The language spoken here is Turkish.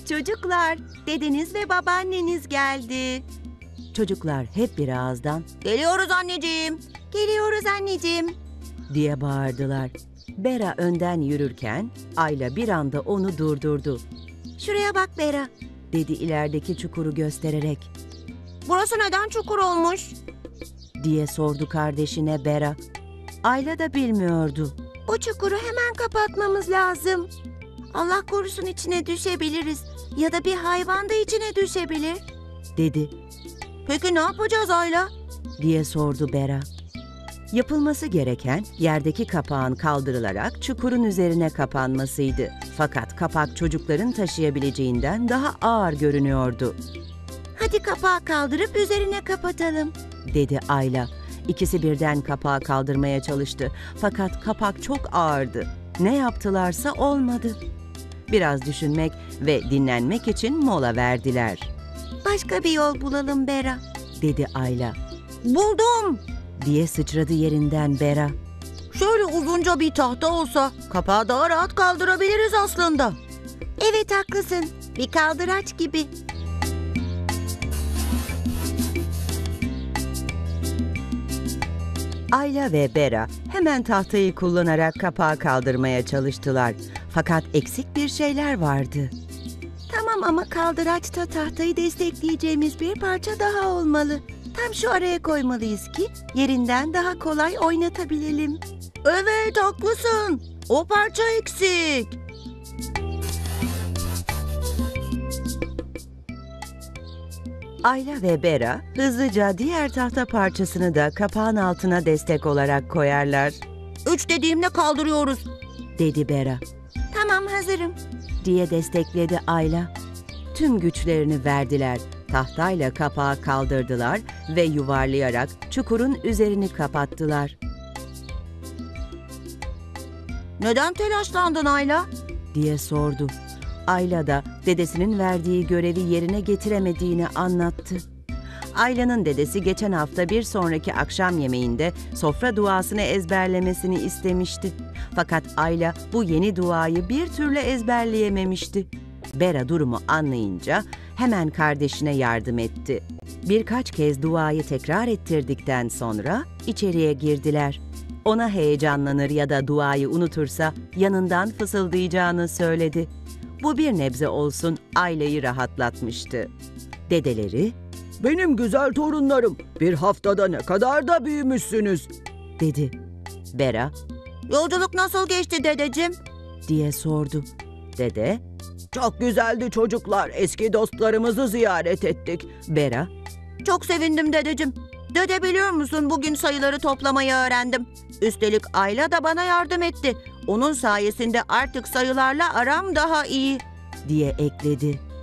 Çocuklar, dedeniz ve babaanneniz geldi. Çocuklar hep bir ağızdan "Geliyoruz anneciğim, geliyoruz anneciğim" diye bağırdılar. Bera önden yürürken Ayla bir anda onu durdurdu. "Şuraya bak Bera," dedi ilerideki çukuru göstererek. "Burası neden çukur olmuş?" diye sordu kardeşine Bera. Ayla da bilmiyordu. "Bu çukuru hemen kapatmamız lazım. Allah korusun içine düşebiliriz ya da bir hayvan da içine düşebilir," dedi. "Peki ne yapacağız Ayla?" diye sordu Bera. Yapılması gereken yerdeki kapağın kaldırılarak çukurun üzerine kapanmasıydı. Fakat kapak çocukların taşıyabileceğinden daha ağır görünüyordu. "Hadi kapağı kaldırıp üzerine kapatalım," dedi Ayla. İkisi birden kapağı kaldırmaya çalıştı. Fakat kapak çok ağırdı. Ne yaptılarsa olmadı. Biraz düşünmek ve dinlenmek için mola verdiler. "Başka bir yol bulalım Bera," dedi Ayla. "Buldum!" diye sıçradı yerinden Bera. "Şöyle uzunca bir tahta olsa kapağı daha rahat kaldırabiliriz aslında." "Evet haklısın. Bir kaldıraç gibi." Ayla ve Bera hemen tahtayı kullanarak kapağı kaldırmaya çalıştılar. Fakat eksik bir şeyler vardı. "Tamam ama kaldıraçta tahtayı destekleyeceğimiz bir parça daha olmalı. Tam şu araya koymalıyız ki yerinden daha kolay oynatabilelim." "Evet haklısın. O parça eksik." Ayla ve Bera hızlıca diğer tahta parçasını da kapağın altına destek olarak koyarlar. "Üç dediğimle kaldırıyoruz," dedi Bera. "Tamam hazırım," diye destekledi Ayla. Tüm güçlerini verdiler. Tahtayla kapağı kaldırdılar ve yuvarlayarak çukurun üzerini kapattılar. "Neden telaşlandın Ayla?" diye sordu. Ayla da dedesinin verdiği görevi yerine getiremediğini anlattı. Ayla'nın dedesi geçen hafta bir sonraki akşam yemeğinde sofra duasını ezberlemesini istemişti. Fakat Ayla bu yeni duayı bir türlü ezberleyememişti. Bera durumu anlayınca hemen kardeşine yardım etti. Birkaç kez duayı tekrar ettirdikten sonra içeriye girdiler. Ona heyecanlanır ya da duayı unutursa yanından fısıldayacağını söyledi. Bu bir nebze olsun Ayla'yı rahatlatmıştı. Dedeleri, "Benim güzel torunlarım, bir haftada ne kadar da büyümüşsünüz," dedi. Bera, "Yolculuk nasıl geçti dedeciğim?" diye sordu. Dede, "Çok güzeldi çocuklar, eski dostlarımızı ziyaret ettik." Bera, "Çok sevindim dedeciğim. Dede biliyor musun bugün sayıları toplamayı öğrendim. Üstelik Ayla da bana yardım etti. Onun sayesinde artık sayılarla aram daha iyi," diye ekledi.